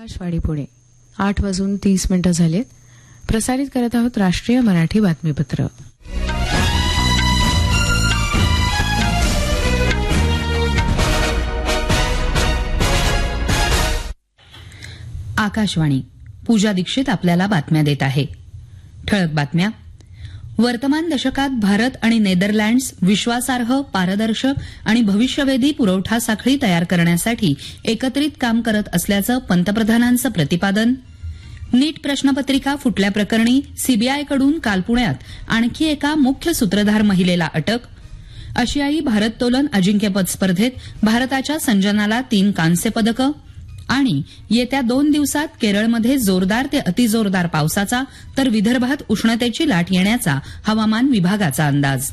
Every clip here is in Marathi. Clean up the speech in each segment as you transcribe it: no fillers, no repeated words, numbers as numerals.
आकाशवाणी पुणे 8:30 झालेत. प्रसारित करत आहोत राष्ट्रीय मराठी बातमीपत्र. आकाशवाणी. पूजा दीक्षित आपल्याला बातम्या देत आहे. ठळक बातम्या. वर्तमान दशकात भारत आणि नेदरलँड्स विश्वासार्ह, पारदर्शक आणि भविष्यवेधी पुरवठा साखळी तयार करण्यासाठी एकत्रित काम करत असल्याचं पंतप्रधानांचं प्रतिपादन. नीट प्रश्नपत्रिका फुटल्याप्रकरणी सीबीआयकडून काल पुण्यात आणखी एका मुख्य सूत्रधार महिलेला अटक. आशियाई भारोत्तोलन अजिंक्यपद स्पर्धेत भारताच्या संजनाला 3 कांस्य पदकं. आणि येत्या 2 दिवसात केरळमध्ये जोरदार ते अतिजोरदार पावसाचा तर विदर्भात उष्णतेची लाट येण्याचा हवामान विभागाचा अंदाज.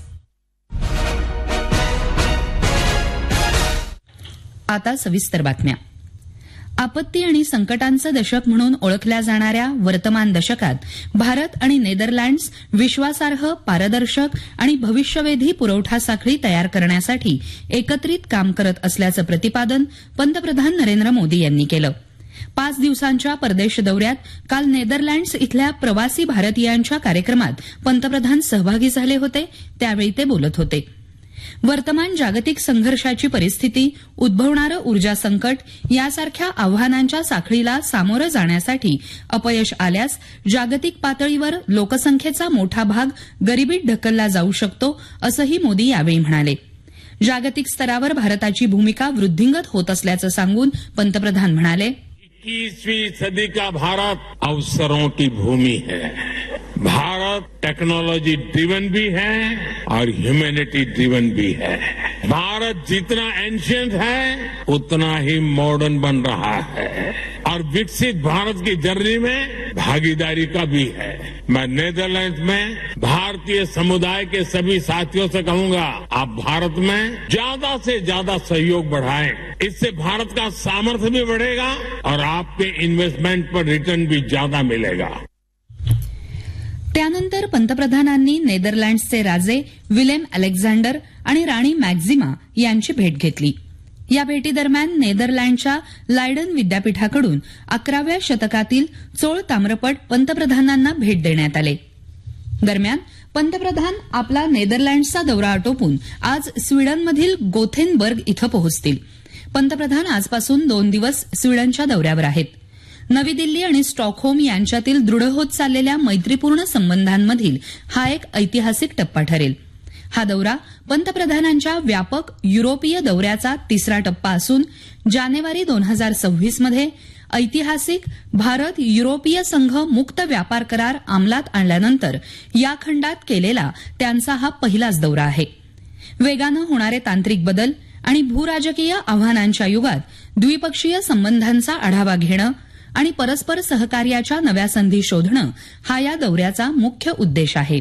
आता सविस्तर बातम्या. आपत्ती आणि संकटांचं दशक म्हणून ओळखल्या जाणाऱ्या वर्तमान दशकात भारत आणि नेदरलँड्स विश्वासार्ह, पारदर्शक आणि भविष्यवेधी पुरवठा साखळी तयार करण्यासाठी एकत्रित काम करत असल्याचं प्रतिपादन पंतप्रधान नरेंद्र मोदी यांनी केलं. 5 दिवसांच्या परदेश दौऱ्यात काल नेदरलँड्स इथल्या प्रवासी भारतीयांच्या कार्यक्रमात पंतप्रधान सहभागी झाले होते. त्यावेळी ते बोलत होते. वर्तमान जागतिक संघर्षाची परिस्थिती, उद्भवणारं ऊर्जा संकट यासारख्या आव्हानांच्या साखळीला सामोरं जाण्यासाठी अपयश आल्यास जागतिक पातळीवर लोकसंख्येचा मोठा भाग गरिबीत ढकलला जाऊ शकतो, असंही मोदी यावेळी म्हणाले. जागतिक स्तरावर भारताची भूमिका वृद्धिंगत होत असल्याचं सांगून पंतप्रधान म्हणाले, 21वीं सदी का भारत अवसरों की भूमि है. भारत टेक्नोलॉजी ड्रिवन भी है और ह्यूमैनिटी ड्रिवन भी है. भारत जितना एंशिएंट है उतना ही मॉडर्न बन रहा है और विकसित भारत की जर्नी में भागीदारी का भी है. मैं नेदरलैंड्स में भारतीय समुदाय के सभी साथियों से कहूंगा, आप भारत में ज्यादा से ज्यादा सहयोग बढ़ाएं. इससे भारत का सामर्थ्य भी बढ़ेगा और आपके इन्वेस्टमेंट पर रिटर्न भी ज्यादा मिलेगा. त्यानंतर पंतप्रधानांनी नेदरलँड्सचे राजे विलेम अलेक्झांडर आणि राणी मॅक्झिमा यांची भेट घेतली. या भेटीदरम्यान नेदरलँडच्या लायडन विद्यापीठाकडून 11व्या शतकातील चोळ ताम्रपट पंतप्रधानांना भेट देण्यात आले. दरम्यान पंतप्रधान आपला नेदरलँड्सचा दौरा आटोपून आज स्वीडनमधील गोथेनबर्ग इथं पोहोचतील. पंतप्रधान आजपासून 2 दिवस स्वीडनच्या दौऱ्यावर आहेत. नवी दिल्ली आणि स्टॉकहोम यांच्यातील दृढ होत चाललेल्या मैत्रीपूर्ण संबंधांमधील हा एक ऐतिहासिक टप्पा ठरेल. हा दौरा पंतप्रधानांच्या व्यापक युरोपीय दौऱ्याचा 3रा टप्पा असून जानेवारी 2026 मध्ये ऐतिहासिक भारत युरोपीय संघ मुक्त व्यापार करार अंमलात आणल्यानंतर या खंडात केलेला त्यांचा हा पहिलाच दौरा आहे. वेगानं होणारे तांत्रिक बदल आणि भूराजकीय आव्हानांच्या युगात द्विपक्षीय संबंधांचा आढावा घेणं आणि परस्पर सहकार्याच्या नव्या संधी शोधणं हा या दौऱ्याचा मुख्य उद्देश आहे.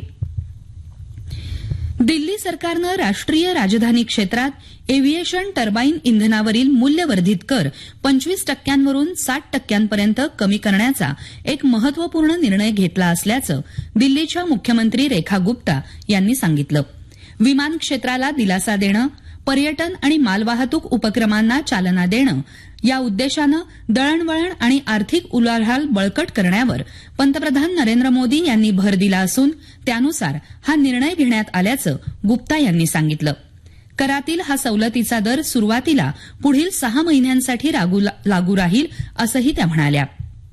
दिल्ली सरकारनं राष्ट्रीय राजधानी क्षेत्रात एव्हिएशन टर्बाईन इंधनावरील मूल्यवर्धित कर 25% 60% कमी करण्याचा एक महत्वपूर्ण निर्णय घेतला असल्याचं दिल्लीच्या मुख्यमंत्री रेखा गुप्ता यांनी सांगितलं. विमान क्षेत्राला दिलासा देणं, पर्यटन आणि मालवाहतूक उपक्रमांना चालना देणं या उद्देशानं दळणवळण आणि आर्थिक उलाढाल बळकट करण्यावर पंतप्रधान नरेंद्र मोदी यांनी भर दिला असून त्यानुसार हा निर्णय घेण्यात आल्याचं गुप्ता यांनी सांगितलं. करातील हा सवलतीचा दर सुरुवातीला पुढील 6 महिन्यांसाठी लागू राहील असंही त्या म्हणाल्या.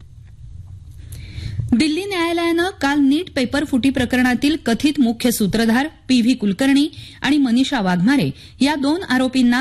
दिल्ली न्यायालयानं काल नीट पेपर फुटी प्रकरणातील कथित मुख्य सूत्रधार PV कुलकर्णी आणि मनीषा वाघमारे या 2 आरोपींना